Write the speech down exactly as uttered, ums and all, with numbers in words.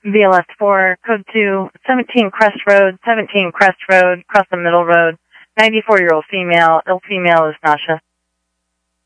V L S four, code two, seventeen Crest Road, seventeen Crest Road, across the middle road, ninety-four-year-old female, ill female is Nasha.